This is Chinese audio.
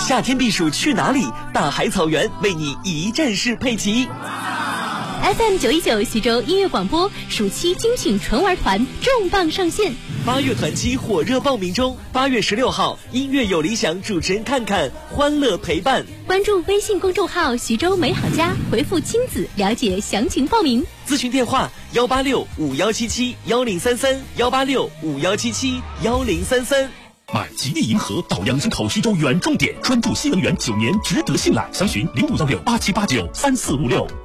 夏天避暑去哪里？大海草原为你一站式配齐。 FM 919徐州音乐广播暑期精品纯玩团重磅上线 ，8月团期火热报名中，8月16号，音乐有理想主持人看看，欢乐陪伴。 关注微信公众号徐州美好家，回复亲子了解详情报名。 咨询电话18651771033，18651771033。 买吉利银河到阳新口徐州远重点，专注新能源9年，值得信赖。详询051687893456。